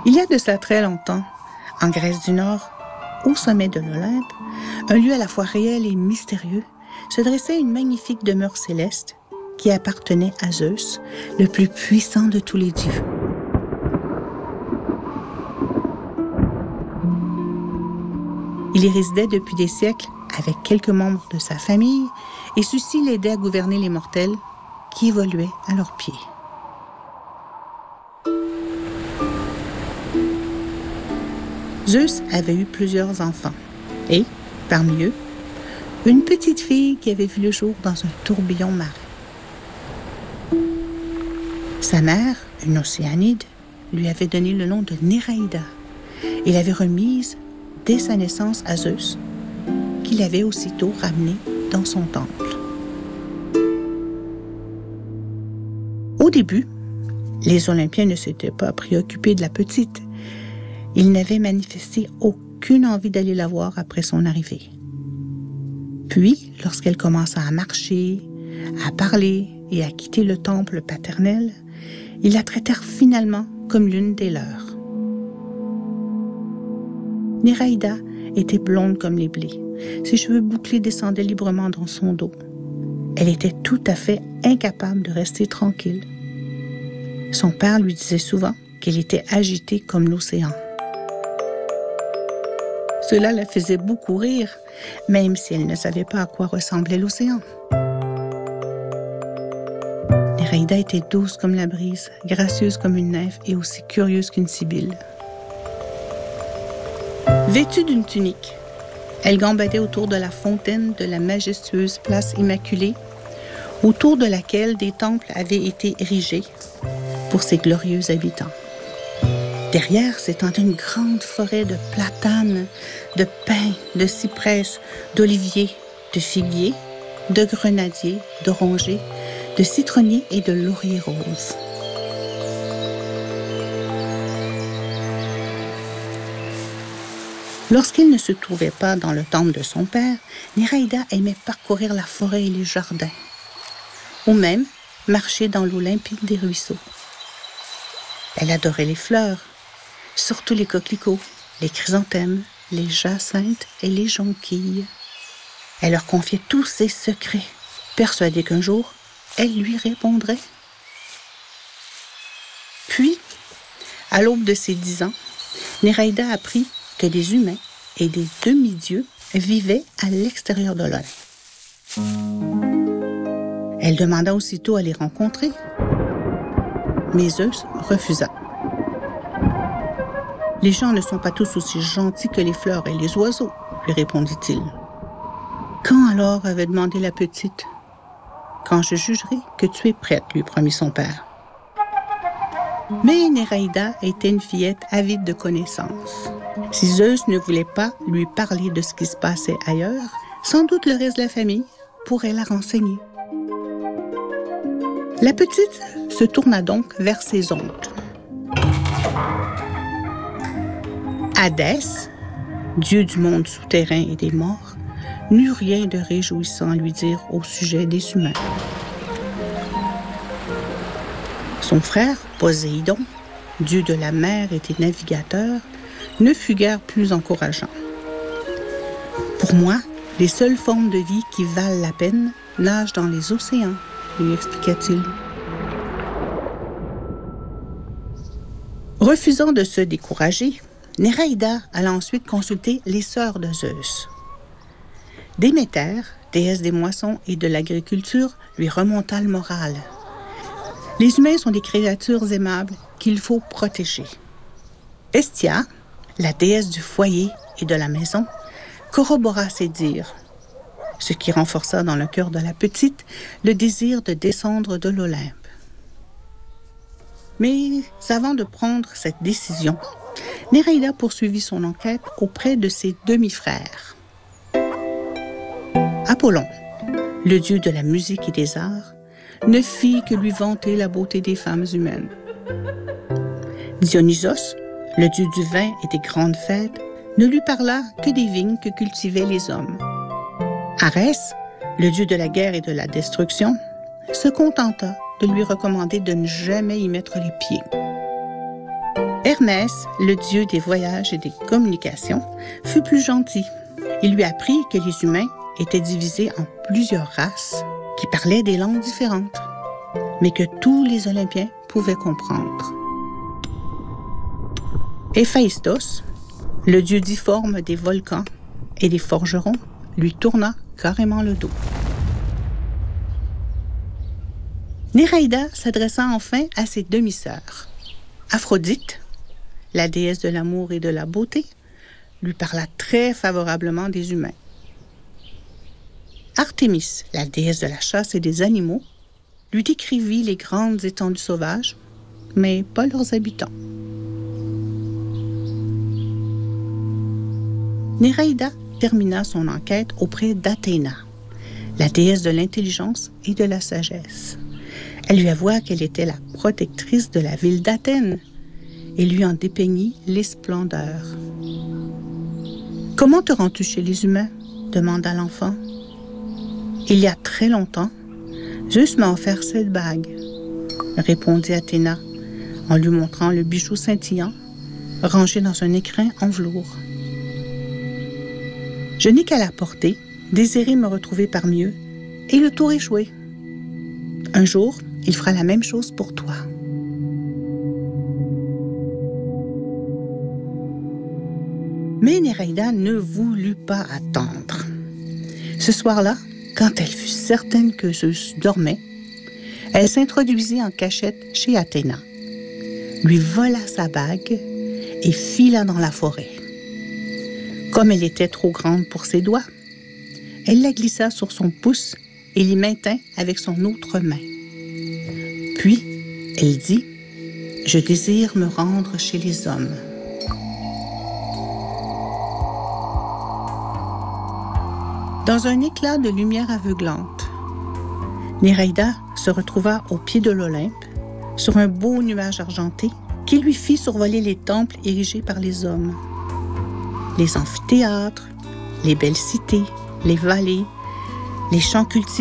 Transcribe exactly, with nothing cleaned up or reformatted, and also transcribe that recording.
Il y a de cela très longtemps, en Grèce du Nord, au sommet de l'Olympe, un lieu à la fois réel et mystérieux, se dressait une magnifique demeure céleste qui appartenait à Zeus, le plus puissant de tous les dieux. Il y résidait depuis des siècles avec quelques membres de sa famille et ceux-ci l'aidaient à gouverner les mortels qui évoluaient à leurs pieds. Zeus avait eu plusieurs enfants et, parmi eux, une petite fille qui avait vu le jour dans un tourbillon marin. Sa mère, une océanide, lui avait donné le nom de Néréida et l'avait remise dès sa naissance à Zeus, qu'il avait aussitôt ramenée dans son temple. Au début, les Olympiens ne s'étaient pas préoccupés de la petite. Ils n'avaient manifesté aucune envie d'aller la voir après son arrivée. Puis, lorsqu'elle commença à marcher, à parler et à quitter le temple paternel, ils la traitèrent finalement comme l'une des leurs. Néréida était blonde comme les blés. Ses cheveux bouclés descendaient librement dans son dos. Elle était tout à fait incapable de rester tranquille. Son père lui disait souvent qu'elle était agitée comme l'océan. Cela la faisait beaucoup rire, même si elle ne savait pas à quoi ressemblait l'océan. Néréida était douce comme la brise, gracieuse comme une nymphe et aussi curieuse qu'une sibylle. Vêtue d'une tunique, elle gambadait autour de la fontaine de la majestueuse place Immaculée, autour de laquelle des temples avaient été érigés pour ses glorieux habitants. Derrière s'étendait une grande forêt de platanes, de pins, de cyprès, d'oliviers, de figuiers, de grenadiers, d'orangers, de citronniers et de lauriers roses. Lorsqu'il ne se trouvait pas dans le temple de son père, Néréida aimait parcourir la forêt et les jardins, ou même marcher dans l'eau limpide des ruisseaux. Elle adorait les fleurs, surtout les coquelicots, les chrysanthèmes, les jacinthes et les jonquilles. Elle leur confiait tous ses secrets, persuadée qu'un jour, elle lui répondrait. Puis, à l'aube de ses dix ans, Néréida apprit que des humains et des demi-dieux vivaient à l'extérieur de l'Olympe. Elle demanda aussitôt à les rencontrer, mais Zeus refusa. « Les gens ne sont pas tous aussi gentils que les fleurs et les oiseaux, » lui répondit-il. « Quand alors ?» avait demandé la petite. « Quand je jugerai que tu es prête, » lui promit son père. Mais Néréida était une fillette avide de connaissances. Si Zeus ne voulait pas lui parler de ce qui se passait ailleurs, sans doute le reste de la famille pourrait la renseigner. La petite se tourna donc vers ses oncles. Hadès, dieu du monde souterrain et des morts, n'eut rien de réjouissant à lui dire au sujet des humains. Son frère, Poséidon, dieu de la mer et des navigateurs, ne fut guère plus encourageant. « Pour moi, les seules formes de vie qui valent la peine nagent dans les océans, » lui expliqua-t-il. Refusant de se décourager, Néréida alla ensuite consulter les sœurs de Zeus. Déméter, déesse des moissons et de l'agriculture, lui remonta le moral. Les humains sont des créatures aimables qu'il faut protéger. Hestia, la déesse du foyer et de la maison, corrobora ses dires, ce qui renforça dans le cœur de la petite le désir de descendre de l'Olympe. Mais avant de prendre cette décision, Néréida poursuivit son enquête auprès de ses demi-frères. Apollon, le dieu de la musique et des arts, ne fit que lui vanter la beauté des femmes humaines. Dionysos, le dieu du vin et des grandes fêtes, ne lui parla que des vignes que cultivaient les hommes. Arès, le dieu de la guerre et de la destruction, se contenta de lui recommander de ne jamais y mettre les pieds. Hermès, le dieu des voyages et des communications, fut plus gentil. Il lui apprit que les humains étaient divisés en plusieurs races qui parlaient des langues différentes, mais que tous les Olympiens pouvaient comprendre. Héphaïstos, le dieu difforme des volcans et des forgerons, lui tourna carrément le dos. Néréida s'adressa enfin à ses demi-sœurs. Aphrodite, la déesse de l'amour et de la beauté, lui parla très favorablement des humains. Artémis, la déesse de la chasse et des animaux, lui décrivit les grandes étendues sauvages, mais pas leurs habitants. Néréida termina son enquête auprès d'Athéna, la déesse de l'intelligence et de la sagesse. Elle lui avoua qu'elle était la protectrice de la ville d'Athènes et lui en dépeignit les splendeurs. « Comment te rends-tu chez les humains ?» demanda l'enfant. « Il y a très longtemps, Zeus m'a offert cette bague, » répondit Athéna en lui montrant le bijou scintillant rangé dans un écrin en velours. « Je n'ai qu'à la porter, désirer me retrouver parmi eux, et le tour échoué. Un jour, il fera la même chose pour toi. » Mais Néréida ne voulut pas attendre. Ce soir-là, quand elle fut certaine que Zeus dormait, elle s'introduisit en cachette chez Athéna, lui vola sa bague et fila dans la forêt. Comme elle était trop grande pour ses doigts, elle la glissa sur son pouce et l'y maintint avec son autre main. Puis, elle dit « Je désire me rendre chez les hommes. » Dans un éclat de lumière aveuglante, Néréida se retrouva au pied de l'Olympe, sur un beau nuage argenté qui lui fit survoler les temples érigés par les hommes. Les amphithéâtres, les belles cités, les vallées, les champs cultivés,